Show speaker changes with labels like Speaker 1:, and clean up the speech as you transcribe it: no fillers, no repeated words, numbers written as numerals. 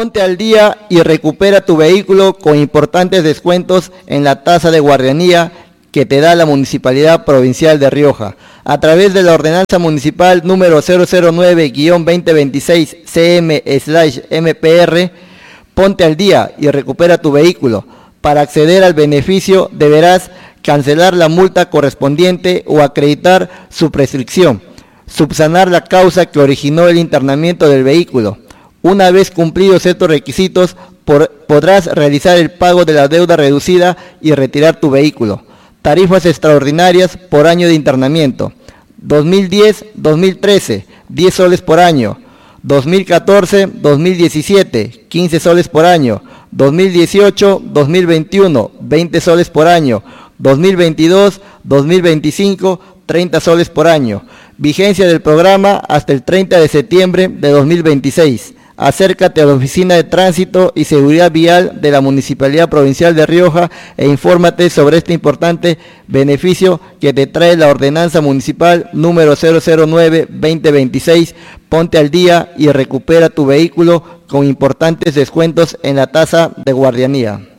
Speaker 1: Ponte al día y recupera tu vehículo con importantes descuentos en la tasa de guardianía que te da la Municipalidad Provincial de Rioja. A través de la Ordenanza Municipal número 009-2026 CM/MPR, ponte al día y recupera tu vehículo. Para acceder al beneficio deberás cancelar la multa correspondiente o acreditar su prescripción, subsanar la causa que originó el internamiento del vehículo. Una vez cumplidos estos requisitos, podrás realizar el pago de la deuda reducida y retirar tu vehículo. Tarifas extraordinarias por año de internamiento. 2010-2013, 10 soles por año. 2014-2017, 15 soles por año. 2018-2021, 20 soles por año. 2022-2025, 30 soles por año. Vigencia del programa hasta el 30 de septiembre de 2026. Acércate a la Oficina de Tránsito y Seguridad Vial de la Municipalidad Provincial de Rioja e infórmate sobre este importante beneficio que te trae la Ordenanza Municipal número 009-2026. Ponte al día y recupera tu vehículo con importantes descuentos en la tasa de guardianía.